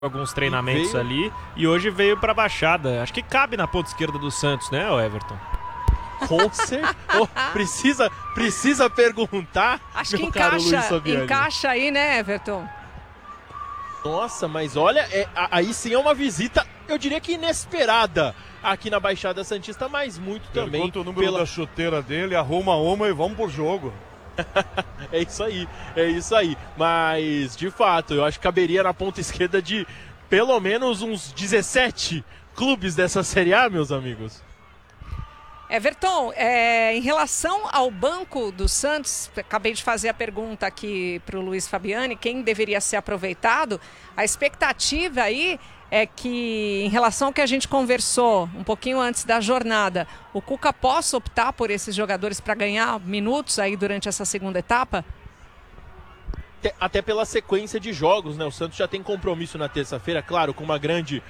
alguns treinamentos ali e hoje veio pra Baixada. Acho que cabe na ponta esquerda do Santos, né, Everton? Com certeza. Precisa perguntar. Acho que encaixa aí, né, Everton? Nossa, mas olha, aí sim é uma visita, eu diria que inesperada aqui na Baixada Santista, mas muito também. Pergunta o número da chuteira dele, arruma uma e vamos pro jogo. É isso aí. Mas, de fato, eu acho que caberia na ponta esquerda de pelo menos uns 17 clubes dessa Série A, meus amigos. Everton, em relação ao banco do Santos, acabei de fazer a pergunta aqui para o Luiz Fabiani, quem deveria ser aproveitado, a expectativa aí é que, em relação ao que a gente conversou um pouquinho antes da jornada, o Cuca possa optar por esses jogadores para ganhar minutos aí durante essa segunda etapa? Até pela sequência de jogos, né? O Santos já tem compromisso na terça-feira, claro, com uma grande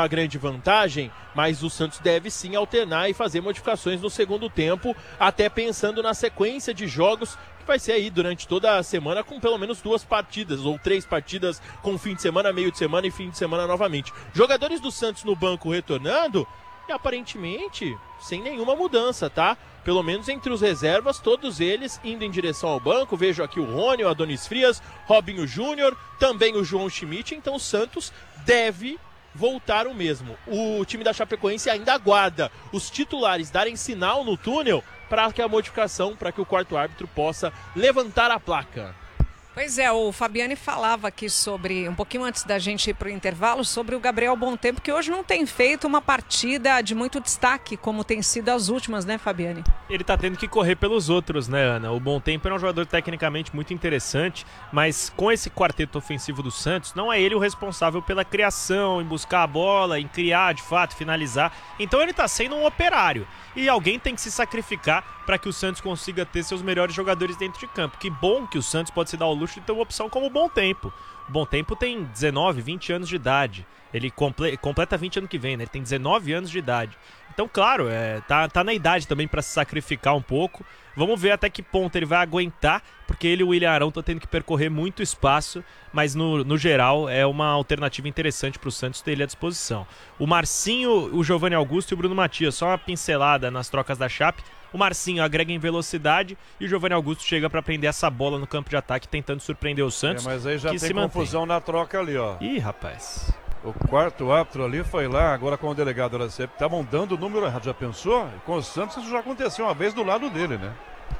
vantagem, mas o Santos deve sim alternar e fazer modificações no segundo tempo, até pensando na sequência de jogos que vai ser aí durante toda a semana, com pelo menos 2 partidas, ou 3 partidas com fim de semana, meio de semana e fim de semana novamente. Jogadores do Santos no banco retornando, e aparentemente sem nenhuma mudança, tá? Pelo menos entre os reservas, todos eles indo em direção ao banco. Vejo aqui o Rony, o Adonis Frias, Robinho Júnior, também o João Schmidt. Então o Santos deve voltar o mesmo. O time da Chapecoense ainda aguarda os titulares darem sinal no túnel para que a modificação, para que o quarto árbitro possa levantar a placa. Pois é, o Fabiani falava aqui sobre, um pouquinho antes da gente ir para o intervalo, sobre o Gabriel Bontempo, que hoje não tem feito uma partida de muito destaque, como tem sido as últimas, né, Fabiani? Ele tá tendo que correr pelos outros, né, Ana? O Bontempo é um jogador tecnicamente muito interessante, mas com esse quarteto ofensivo do Santos, não é ele o responsável pela criação, em buscar a bola, em criar, de fato, finalizar. Então ele tá sendo um operário. E alguém tem que se sacrificar para que o Santos consiga ter seus melhores jogadores dentro de campo. Que bom que o Santos pode se dar ao luxo de ter uma opção como o Bontempo. O Bontempo tem 19, 20 anos de idade. Ele completa 20 ano que vem, né? Ele tem 19 anos de idade. Então, claro, tá na idade também para se sacrificar um pouco. Vamos ver até que ponto ele vai aguentar, porque ele e o William Arão estão tendo que percorrer muito espaço, mas no geral é uma alternativa interessante para o Santos ter ele à disposição. O Marcinho, o Giovanni Augusto e o Bruno Matias, só uma pincelada nas trocas da Chape. O Marcinho agrega em velocidade e o Giovanni Augusto chega para prender essa bola no campo de ataque, tentando surpreender o Santos. Mas aí já tem confusão na troca ali, ó. Ih, rapaz. O quarto árbitro ali foi lá, agora com o delegado da CEP. Estavam dando o número errado, já pensou? Com o Santos isso já aconteceu uma vez do lado dele, né?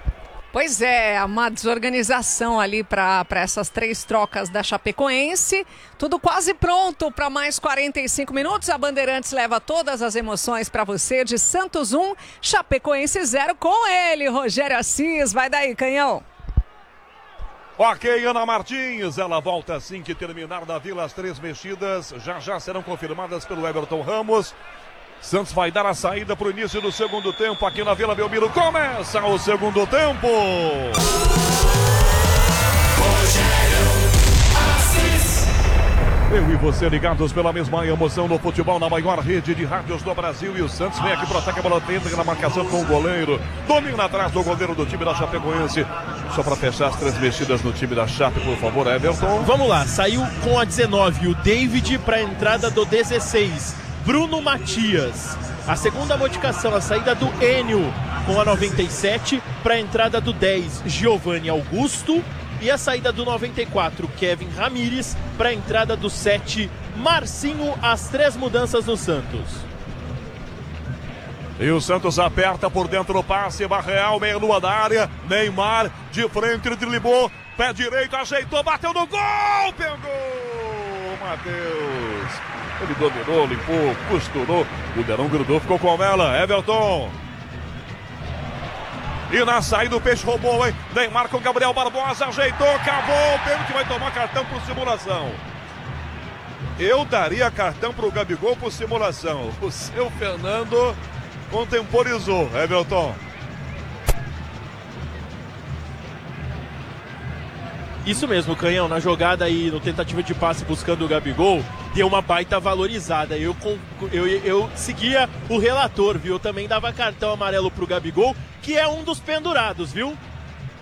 Pois é, uma desorganização ali para essas 3 trocas da Chapecoense. Tudo quase pronto para mais 45 minutos. A Bandeirantes leva todas as emoções para você de Santos 1, Chapecoense 0 com ele, Rogério Assis. Vai daí, canhão. Ok, Ana Martins, ela volta assim que terminar da Vila. As 3 mexidas já serão confirmadas pelo Everton Ramos. Santos vai dar a saída para o início do segundo tempo aqui na Vila Belmiro. Começa o segundo tempo. Eu e você ligados pela mesma emoção no futebol, na maior rede de rádios do Brasil. E o Santos vem aqui para o ataque, a bola entra na marcação com o goleiro. Domina atrás do goleiro do time da Chapecoense. Só para fechar as 3 mexidas no time da Chape, por favor, Everton. Vamos lá, saiu com a 19 o David para a entrada do 16. Bruno Matias. A segunda modificação, a saída do Enio com a 97 para a entrada do 10, Giovanni Augusto. E a saída do 94, Kevin Ramírez, para a entrada do 7, Marcinho. As 3 mudanças no Santos. E o Santos aperta por dentro do passe, Barreal, meia-lua da área. Neymar de frente, ele driblou, pé direito, ajeitou, bateu no gol, pegou, Matheus. Ele dominou, limpou, costurou. O Derão grudou, ficou com ela. Everton. E na saída o Peixe roubou, hein? Neymar com Gabriel Barbosa, ajeitou, acabou. O pênalti vai tomar cartão por simulação. Eu daria cartão pro Gabigol por simulação. O seu Fernando contemporizou, Everton. Isso mesmo, Canhão, na jogada aí, no tentativa de passe buscando o Gabigol, deu uma baita valorizada. Eu seguia o relator, viu? Eu também dava cartão amarelo pro Gabigol, que é um dos pendurados, viu?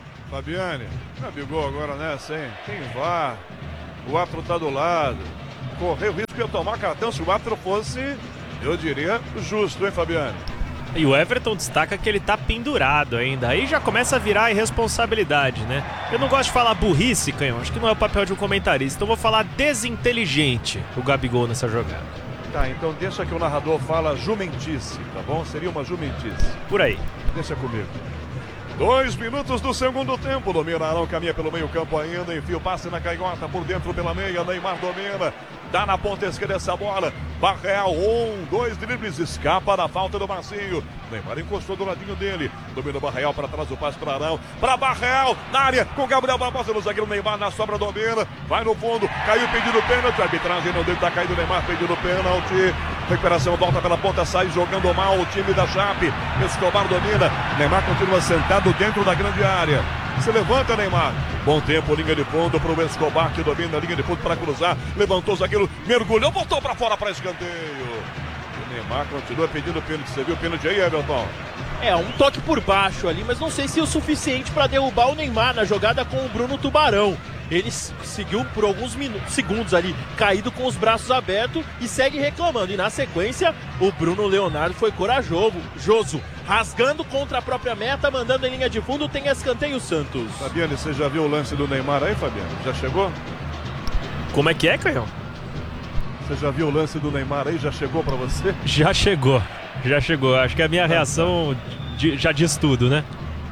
Fabiane, Gabigol agora nessa, hein? Tem VAR, o árbitro tá do lado. correu o risco de tomar cartão se o árbitro fosse, eu diria, justo, hein, Fabiano? E o Everton destaca que ele tá pendurado ainda. Aí já começa a virar irresponsabilidade, né? Eu não gosto de falar burrice, Canhão. Acho que não é o papel de um comentarista. Então vou falar desinteligente o Gabigol nessa jogada. Tá, então deixa que o narrador fala jumentice, tá bom? Seria uma jumentice. Por aí. Deixa comigo. 2 minutos do segundo tempo. Domina Arão, caminha pelo meio campo ainda. Enfia o passe na canhota por dentro pela meia. Neymar domina. Dá na ponta esquerda essa bola. Barreal, 2 dribles. Escapa da falta do Marcinho. Neymar encostou do ladinho dele. Domina o Barreal para trás. O passe para Arão. Para Barreal. Na área com Gabriel Barbosa. No zagueiro Neymar na sobra domina. Vai no fundo. Caiu pedindo pênalti. A arbitragem não dele. Tá caído o Neymar pedindo pênalti. Recuperação, volta pela ponta, sai jogando mal o time da Chape. Escobar domina. Neymar continua sentado dentro da grande área. Se levanta, Neymar. Bom tempo, linha de fundo para o Escobar, que domina a linha de fundo para cruzar. Levantou o zagueiro, mergulhou, botou para fora para escanteio. O Neymar continua pedindo pênalti. Você viu o pênalti aí, Everton? Um toque por baixo ali, mas não sei se é o suficiente para derrubar o Neymar na jogada com o Bruno Tubarão. Ele seguiu por alguns segundos ali, caído com os braços abertos e segue reclamando. E na sequência, o Bruno Leonardo foi corajoso, rasgando contra a própria meta, mandando em linha de fundo, tem escanteio Santos. Fabiano, você já viu o lance do Neymar aí, Fabiano? Já chegou? Como é que é, Canhão? Você já viu o lance do Neymar aí? Já chegou pra você? Já chegou. Acho que a minha reação já diz tudo, né?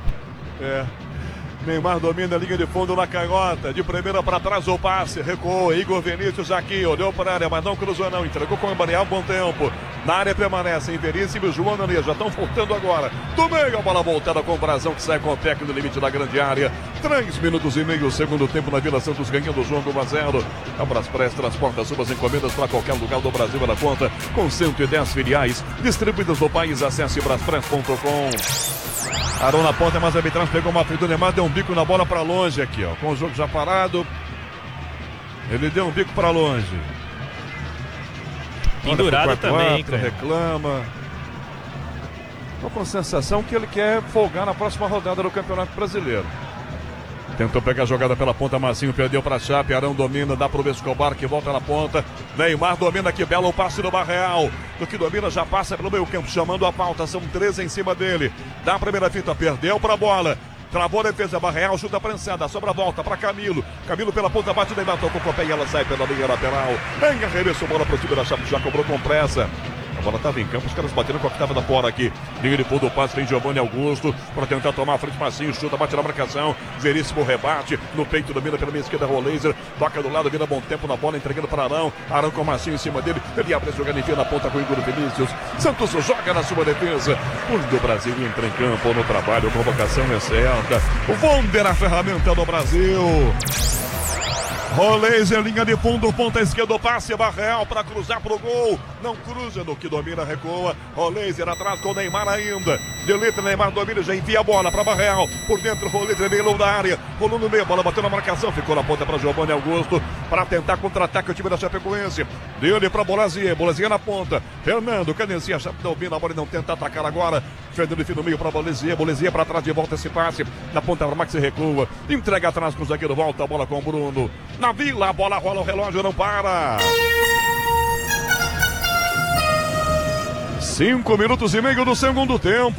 Neymar domina a linha de fundo na canhota. De primeira para trás o passe. Recuou. Igor Vinícius aqui. Olhou para a área, mas não cruzou não. Entregou com o Embarial. Bom tempo. Na área permanece em Veríssimo e João Nania. Já estão voltando agora. Do meio a bola voltada com o Brazão que sai com o técnico no limite da grande área. 3 minutos e meio. Segundo tempo na Vila Santos ganhando o jogo 1-0. A Braspress transporta suas encomendas para qualquer lugar do Brasil na conta. Com 110 filiais distribuídas no país. Acesse braspress.com. Arão na ponta, mas a arbitragem pegou uma frente do Neymar, deu um bico na bola para longe aqui, ó. Com o jogo já parado, ele deu um bico para longe. Pendurado também, cara. Reclama. Tô com a sensação que ele quer folgar na próxima rodada do Campeonato Brasileiro. Tentou pegar a jogada pela ponta, Marcinho perdeu para Chape, Arão domina, dá pro Escobar que volta na ponta. Neymar domina, que belo o passe do Barreal. Do que domina já passa pelo meio campo, chamando a falta, são 13 em cima dele. Dá a primeira fita, perdeu para a bola. Travou a defesa, Barreal, chuta prensada, sobra a volta para Camilo. Camilo pela ponta, bate Neymar, tocou com o pé e ela sai pela linha lateral. Em arremesso, bola pro time da Chape, já cobrou com pressa. A bola estava em campo, os caras bateram com a que estava da fora aqui. Linha de fundo, o passe tem Giovanni Augusto para tentar tomar a frente, Marcinho, chuta, bate na marcação. Veríssimo rebate, no peito, domina pela minha esquerda, Roleiser. Toca do lado, vira bom tempo na bola, entregando para Arão. Arão com o Marcinho em cima dele. Ele abre a jogada, enfia na ponta com o Igor Vinícius. Santos joga na sua defesa. Quando o Brasil entra em campo no trabalho, a provocação é certa. O Vonder, a ferramenta do Brasil. Roleiser, linha de fundo, ponta esquerda, passe, Barreal para cruzar pro gol. Não cruza, no que domina, recua. Roleiser atrás com o Neymar ainda. Delita, Neymar domina, já envia a bola para Barreal. Por dentro, Roleiser meio longo da área. Rolou no meio, bola bateu na marcação. Ficou na ponta para Giovanni Augusto. Para tentar contra-ataque o time da Chapecoense. Deu-lhe para Bolazinha, Bolazinha na ponta. Fernando, Canencia, Chape domina a bola e não tenta atacar agora. Fernando no meio para Bolazinha. Bolazinha para trás de volta esse passe. Na ponta para Max recua. Entrega atrás com o zagueiro, volta a bola com o Bruno. Na Vila, a bola rola, o relógio não para. 5 minutos e meio do segundo tempo.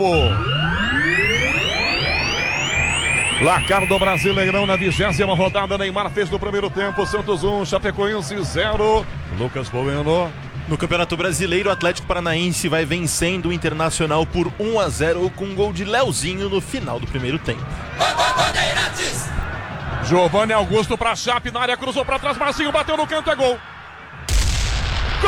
Placar do Brasileirão na 20ª rodada. Neymar fez no primeiro tempo. Santos 1, Chapecoense 0. Lucas Bueno. No Campeonato Brasileiro, o Atlético Paranaense vai vencendo o Internacional por 1-0 com um gol de Leozinho no final do primeiro tempo. Giovanni Augusto para Chape na área, cruzou para trás, Marcinho bateu no canto, é gol. Gol!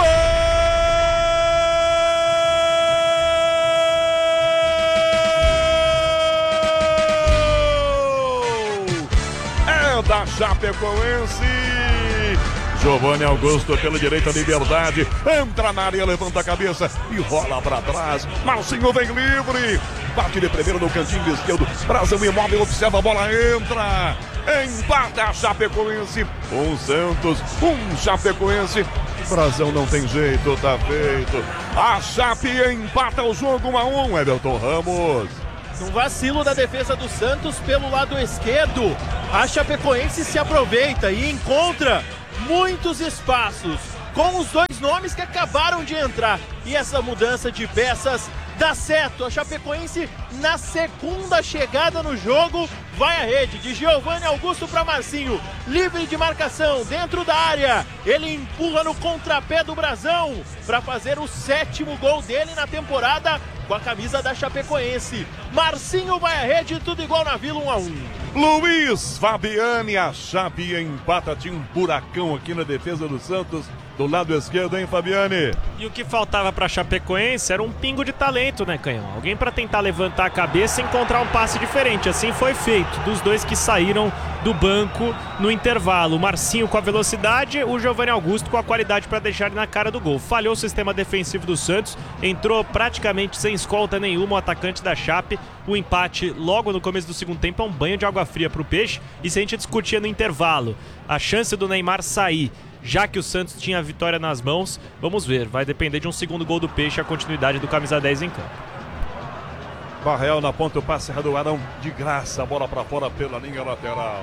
É da Chapecoense. Giovanni Augusto pela direita, Liberdade, entra na área, levanta a cabeça e rola para trás. Marcinho vem livre, bate de primeiro no cantinho esquerdo. Brasil imóvel, observa, a bola entra. Empata a Chapecoense, Santos, Chapecoense. Brasil não tem jeito, tá feito. A Chape empata o jogo 1-1, Everton Ramos. Um vacilo da defesa do Santos pelo lado esquerdo. A Chapecoense se aproveita e encontra muitos espaços. com os dois nomes que acabaram de entrar. E essa mudança de peças dá certo. A Chapecoense, na segunda chegada no jogo, vai à rede de Giovanni Augusto para Marcinho, livre de marcação dentro da área. Ele empurra no contrapé do Brasão para fazer o 7º gol dele na temporada com a camisa da Chapecoense. Marcinho vai à rede, tudo igual na Vila, 1-1. Luiz Fabiani, a Chape empata, tinha um buracão aqui na defesa do Santos, do lado esquerdo, hein, Fabiani? E o que faltava para Chapecoense era um pingo de talento, né, Canhão? Alguém para tentar levantar a cabeça e encontrar um passe diferente. Assim foi feito, dos dois que saíram do banco no intervalo. O Marcinho com a velocidade, o Giovanni Augusto com a qualidade para deixar ele na cara do gol. Falhou o sistema defensivo do Santos, entrou praticamente sem escolta nenhuma o atacante da Chape. O empate logo no começo do segundo tempo é um banho de água fria para o Peixe. E se a gente discutia no intervalo a chance do Neymar sair, já que o Santos tinha a vitória nas mãos, vamos ver, vai depender de um segundo gol do Peixe, a continuidade do camisa 10 em campo. Barreal na ponta, o passe do Arão de graça, a bola para fora pela linha lateral.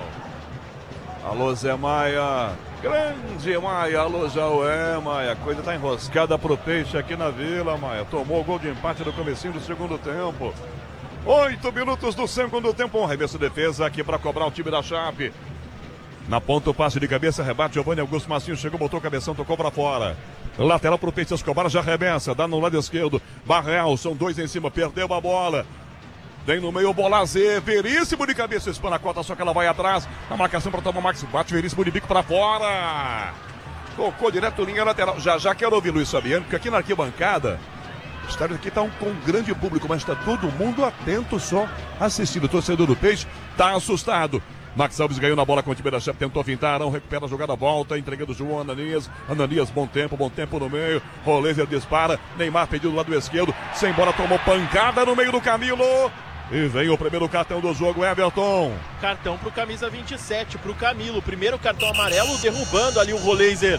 Alô Zé Maia, grande Maia, alô Jaué, Maia, a coisa tá enroscada pro Peixe aqui na Vila, Maia. Tomou o gol de empate no comecinho do segundo tempo. 8 minutos do segundo tempo, um arremesso de defesa aqui para cobrar o time da Chape. Na ponta o passe de cabeça, rebate, Giovanni Augusto Marcinho chegou, botou o cabeção, tocou pra fora. Lateral pro Peixe, Escobar já arremessa, dá no lado esquerdo. Barreal, são dois em cima, perdeu a bola. Vem no meio o Bolazê, Veríssimo de cabeça, espana a cota, só que ela vai atrás. A marcação para tomar o Max, bate Veríssimo de bico pra fora. Tocou direto linha lateral. Já quero ouvir Luiz Fabiano, porque aqui na arquibancada, o estádio aqui tá com um grande público, mas tá todo mundo atento só assistindo. O torcedor do Peixe tá assustado. Max Alves ganhou na bola com o time da Chape, tentou fintar, não recupera a jogada, volta, entregando o João Ananias. Ananias, bom tempo no meio. Rolezer dispara, Neymar pediu do lado esquerdo, sem bola, tomou pancada no meio do Camilo. E vem o primeiro cartão do jogo, Everton. Cartão pro camisa 27, pro Camilo. Primeiro cartão amarelo, derrubando ali o Rolezer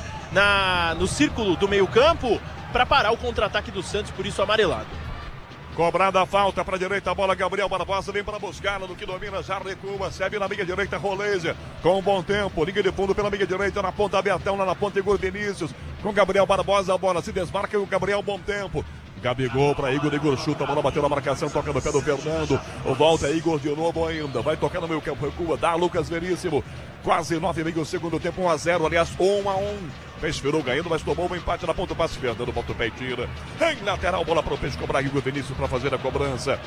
no círculo do meio campo para parar o contra-ataque do Santos, por isso amarelado. Cobrada a falta para a direita, a bola Gabriel Barbosa vem para buscá-la, no que domina, já recua, serve na meia direita, Rolezer, com bom tempo, liga de fundo pela meia direita, na ponta Bertão, lá na ponta Igor Vinícius, com Gabriel Barbosa, a bola se desmarca e o Gabriel, bom tempo. Gabigol para Igor chuta, a bola bateu na marcação, toca no pé do Fernando, volta Igor de novo ainda, vai tocar no meio campo, recua, dá Lucas Veríssimo, quase 9,5 segundo tempo, 1-0, aliás, 1-1. Peixe virou ganhando, mas tomou um empate na ponta, o passe Fernando, volta o pé e tira. Em lateral, bola para o Peixe cobrar, Igor Vinícius para fazer a cobrança.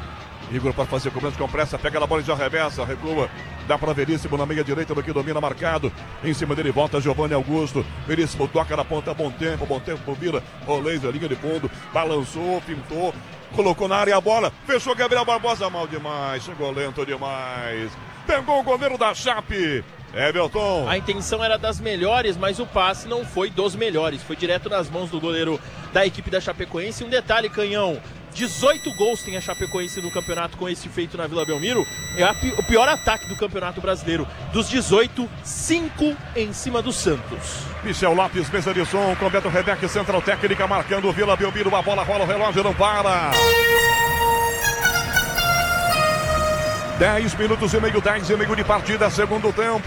Igor para fazer a cobrança com pressa, pega na bola e já arremessa, recua. Dá para Veríssimo na meia direita, no que domina marcado. Em cima dele volta Giovanni Augusto. Veríssimo toca na ponta, bom tempo, vira. Rolezer, linha de fundo, balançou, pintou, colocou na área a bola. Fechou Gabriel Barbosa, mal demais, chegou lento demais. Pegou o goleiro da Chape. Everton. A intenção era das melhores, mas o passe não foi dos melhores. Foi direto nas mãos do goleiro da equipe da Chapecoense. Um detalhe, Canhão. 18 gols tem a Chapecoense no campeonato com esse feito na Vila Belmiro. É o pior ataque do Campeonato Brasileiro. Dos 18, 5 em cima do Santos. Michel Lopes, mesa de som, com Beto Rebeck, central técnica, marcando o Vila Belmiro. A bola rola, o relógio não para. 10 minutos e meio de partida, segundo tempo.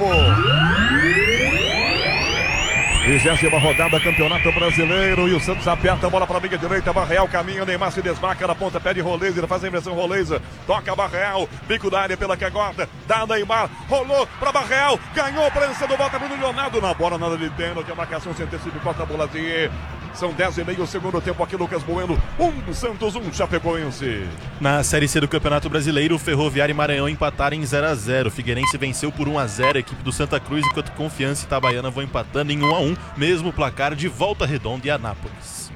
20ª rodada, Campeonato Brasileiro. E o Santos aperta a bola para a meia direita. Barreal caminha, Neymar se desmarca na ponta, pede Rolezer, faz a inversão Rolezer. Toca Barreal, bico da área pela cagota. Dá Neymar, rolou para Barreal, ganhou, prensa do volta Bruno Leonardo. Na bola, nada de pênalti, a marcação se antecipa, corta a bola de... São 10,5 segundo tempo aqui, Lucas Bueno. Santos, Chapecoense. Na Série C do Campeonato Brasileiro, o Ferroviário e Maranhão empataram em 0-0. Figueirense venceu por 1-0 a equipe do Santa Cruz, enquanto Confiança e Itabaiana vão empatando em 1-1, mesmo placar de Volta Redonda e Anápolis.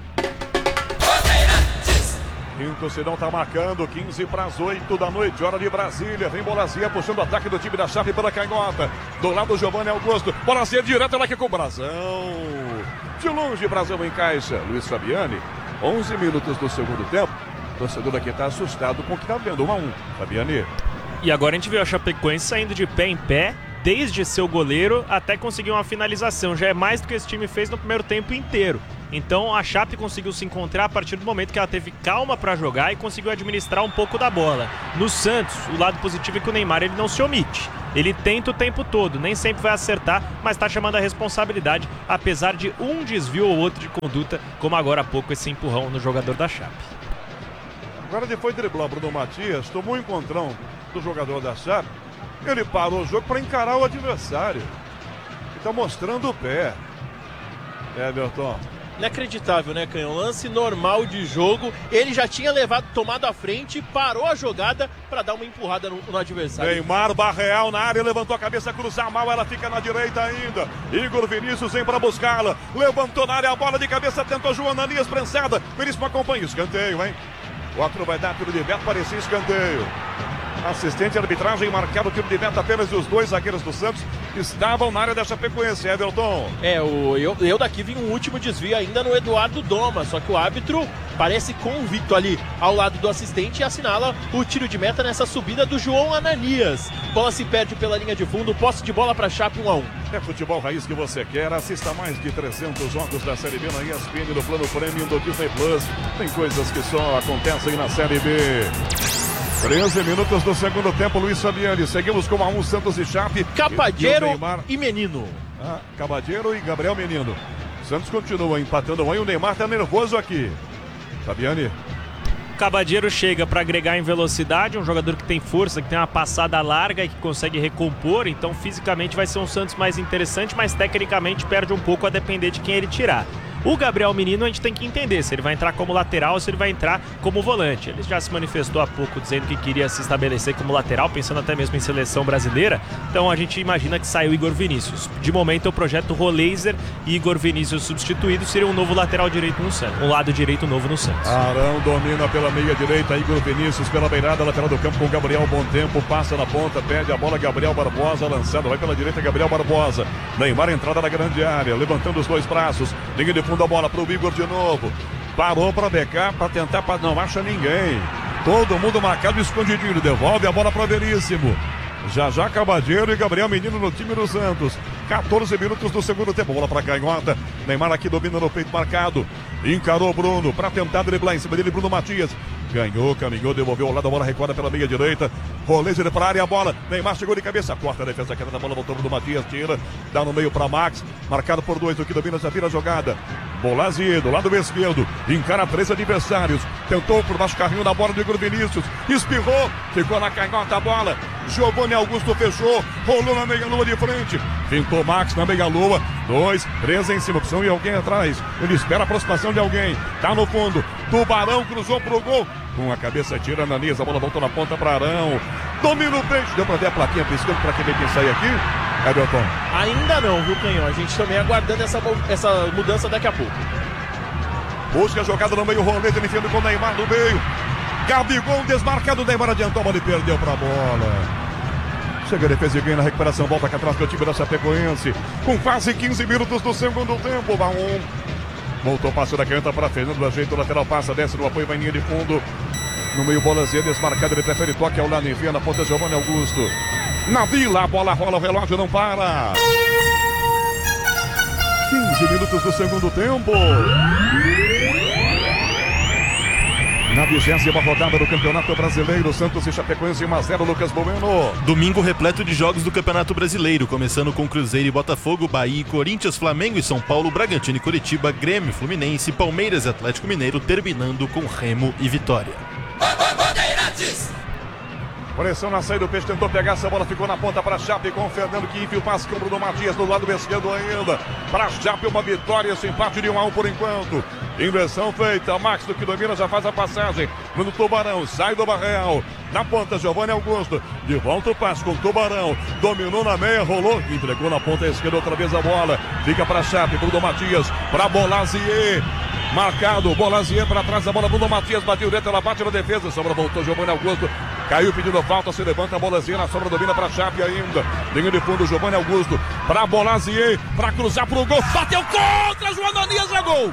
Quinto Cidão tá marcando, 15 para as 8 da noite, hora de Brasília. Vem Bolazia puxando o ataque do time da Chape pela canhota. Do lado, Giovanni Augusto. Bolazia direto lá que com o Brasão. De longe, Brasão encaixa. Luiz Fabiani, 11 minutos do segundo tempo. O torcedor aqui tá assustado com o que tá vendo. 1-1. Fabiani. E agora a gente viu a Chapecoense saindo de pé em pé, desde seu goleiro até conseguir uma finalização. Já é mais do que esse time fez no primeiro tempo inteiro. Então a Chape conseguiu se encontrar a partir do momento que ela teve calma para jogar e conseguiu administrar um pouco da bola. No Santos, o lado positivo é que o Neymar ele não se omite. Ele tenta o tempo todo, nem sempre vai acertar, mas está chamando a responsabilidade, apesar de um desvio ou outro de conduta, como agora há pouco esse empurrão no jogador da Chape. Agora ele foi driblar o Bruno Matias, tomou um encontrão do jogador da Chape, ele parou o jogo para encarar o adversário. Está mostrando o pé. Everton. Inacreditável, né, Canhão? Lance normal de jogo. Ele já tinha tomado a frente, parou a jogada para dar uma empurrada no adversário. Neymar, Barreal na área, levantou a cabeça, cruzar mal, ela fica na direita ainda. Igor Vinícius vem para buscá-la. Levantou na área a bola de cabeça, tentou João Ananias, prensada. Veríssimo acompanha, escanteio, hein? O outro vai dar tiro de meta, parecia escanteio. Assistente de arbitragem marcado o tiro de meta, apenas os dois zagueiros do Santos estavam na área da Chapecoense, Everton. Eu daqui vi um último desvio ainda no Eduardo Doma, só que o árbitro parece convicto ali ao lado do assistente e assinala o tiro de meta nessa subida do João Ananias. Bola se perde pela linha de fundo, posse de bola para Chape 1-1. É futebol raiz que você quer, assista mais de 300 jogos da Série B na ESPN no plano Premium do Disney Plus. Tem coisas que só acontecem na Série B. 13 minutos do segundo tempo, Luiz Fabiani. Seguimos com 1 Santos e Chape. Cabadeiro e Menino. Cabadeiro e Gabriel Menino. Santos continua empatando 1 e o Neymar tá nervoso aqui. Fabiani. Cabadeiro chega para agregar em velocidade, um jogador que tem força, que tem uma passada larga e que consegue recompor, então fisicamente vai ser um Santos mais interessante, mas tecnicamente perde um pouco a depender de quem ele tirar. O Gabriel Menino a gente tem que entender se ele vai entrar como lateral ou se ele vai entrar como volante. Ele já se manifestou há pouco dizendo que queria se estabelecer como lateral, pensando até mesmo em seleção brasileira. Então a gente imagina que saiu Igor Vinícius. De momento o projeto Roleiser e Igor Vinícius substituído seria um novo lateral direito no Santos, um lado direito novo no Santos. Arão domina pela meia direita, Igor Vinícius pela beirada lateral do campo com Gabriel, bom tempo, passa na ponta, pede a bola, Gabriel Barbosa lançado, vai pela direita, Gabriel Barbosa. Neymar entrada na grande área, levantando os dois braços, linha de fundo a bola pro Igor de novo. Parou para becar, para tentar, não acha ninguém. Todo mundo marcado, escondidinho, devolve a bola para Veríssimo. Já Cabadeiro e Gabriel Menino no time do Santos. 14 minutos do segundo tempo, bola para canhota. Neymar aqui domina no peito marcado. Encarou Bruno para tentar driblar em cima dele, Bruno Matias. Ganhou, caminhou, devolveu ao lado, a bola recuada pela meia direita. Roleiser para a área, a bola. Neymar chegou de cabeça, corta a defesa, queda da bola, voltou do Matias, tira. Dá no meio para Max, marcado por 2, o que domina, já vira a jogada. Bolazier, do lado esquerdo, encara 3 adversários. Tentou por baixo, carrinho na bola do Igor Vinícius. Espirrou, ficou na canhota a bola. Giovanni Augusto fechou, rolou na meia-lua de frente. Pintou Max na meia-lua. 2, 3 em cima, opção e alguém atrás. Ele espera a aproximação de alguém. Tá no fundo. Tubarão cruzou pro gol. Com a cabeça tira Ananias, a bola voltou na ponta para Arão. Domina o peixe. Deu para ver a plaquinha piscando para quem vem quem sai aqui? Everton. Ainda não, viu, Canhão? A gente também aguardando essa mudança daqui a pouco. Busca a jogada no meio, Rolê, ele enfiando com o Neymar no meio. Gabigol desmarcado, Neymar adiantou, mas ele perdeu para a bola. Chega a defesa e ganha na recuperação, volta aqui atrás do time da Chapecoense. Com quase 15 minutos do segundo tempo, vai 1. Voltou, passo da canhota para Fernando, ajeita o lateral, passa, desce no apoio, vai em linha de fundo. No meio, Bolazier desmarcado, ele prefere toque ao lado, envia na ponta, Giovanni Augusto. Na Vila, a bola rola, o relógio não para. 15 minutos do segundo tempo. Na 20ª rodada do Campeonato Brasileiro, Santos e Chapecoense 1-0, Lucas Bueno. Domingo repleto de jogos do Campeonato Brasileiro, começando com Cruzeiro e Botafogo, Bahia e Corinthians, Flamengo e São Paulo, Bragantino e Curitiba, Grêmio, Fluminense, Palmeiras e Atlético Mineiro, terminando com Remo e Vitória. Pressão na saída do peixe, tentou pegar essa bola, ficou na ponta para Chape com o Fernando que enfia o passe com o Bruno Matias do lado esquerdo ainda. Para Chape uma vitória, esse empate de 1-1 por enquanto. Inversão feita, Max do que domina já faz a passagem. No Tubarão, sai do Barreal. Na ponta, Giovanni Augusto. De volta o passe com o Tubarão. Dominou na meia, rolou, entregou na ponta esquerda outra vez a bola. Fica para Chape, Bruno Matias, para Bolazier. Marcado, Bolazier para trás da bola, Bruno Matias bateu direto, ela bate na defesa, sobra voltou Giovanni Augusto, caiu pedindo falta, se levanta a Bolazier, na sobra domina para Chape ainda, linha de fundo, Giovanni Augusto, para Bolazier, para cruzar pro gol, bateu contra, João Ananias, é gol!